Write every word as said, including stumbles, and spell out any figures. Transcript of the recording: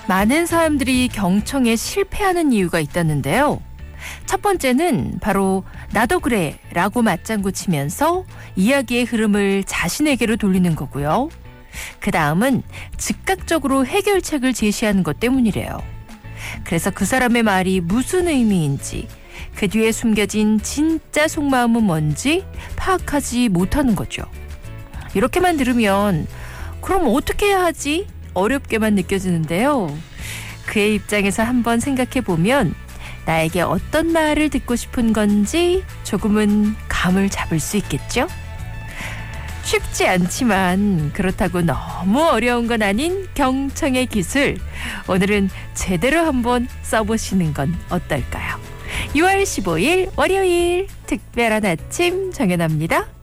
많은 사람들이 경청에 실패하는 이유가 있다는데요. 첫 번째는 바로 나도 그래 라고 맞장구 치면서 이야기의 흐름을 자신에게로 돌리는 거고요. 그 다음은 즉각적으로 해결책을 제시하는 것 때문이래요. 그래서 그 사람의 말이 무슨 의미인지, 그 뒤에 숨겨진 진짜 속마음은 뭔지 파악하지 못하는 거죠. 이렇게만 들으면 그럼 어떻게 해야 하지? 어렵게만 느껴지는데요. 그의 입장에서 한번 생각해보면 나에게 어떤 말을 듣고 싶은 건지 조금은 감을 잡을 수 있겠죠? 쉽지 않지만 그렇다고 너무 어려운 건 아닌 경청의 기술. 오늘은 제대로 한번 써보시는 건 어떨까요? 유월 십오일 월요일 특별한 아침 정연아입니다.